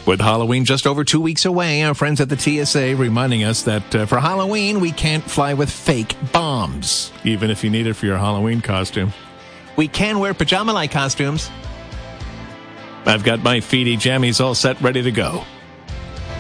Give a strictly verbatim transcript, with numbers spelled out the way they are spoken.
With Halloween just over two weeks away, our friends at the T S A reminding us that uh, for Halloween, we can't fly with fake bombs, even if you need it for your Halloween costume. We can wear pajama-like costumes. I've got my feety jammies all set, ready to go.